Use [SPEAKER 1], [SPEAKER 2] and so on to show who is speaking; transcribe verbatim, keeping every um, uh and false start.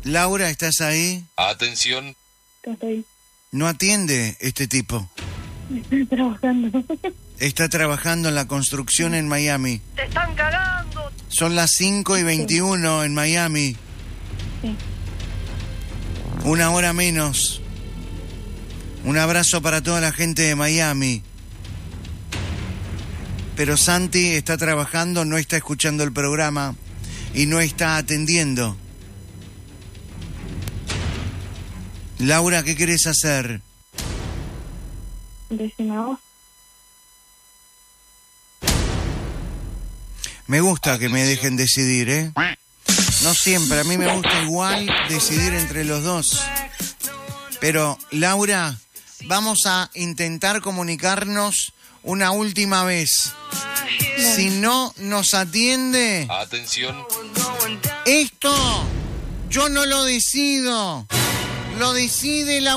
[SPEAKER 1] Laura, ¿estás ahí?
[SPEAKER 2] Atención.
[SPEAKER 3] Estoy.
[SPEAKER 1] No atiende este tipo.
[SPEAKER 3] Estoy trabajando.
[SPEAKER 1] Está trabajando en la construcción en Miami.
[SPEAKER 4] ¡Te están cagando!
[SPEAKER 1] Son las cinco y veintiuno en Miami.
[SPEAKER 3] Sí.
[SPEAKER 1] Una hora menos. Un abrazo para toda la gente de Miami. Pero Santi está trabajando, no está escuchando el programa y no está atendiendo. Laura, ¿qué querés hacer?
[SPEAKER 3] Decime vos.
[SPEAKER 1] Me gusta que me dejen decidir, ¿eh? No siempre, a mí me gusta igual decidir entre los dos. Pero, Laura, vamos a intentar comunicarnos una última vez.
[SPEAKER 3] Dale.
[SPEAKER 1] Si no nos atiende,
[SPEAKER 2] Atención.
[SPEAKER 1] esto yo no lo decido. Lo decide la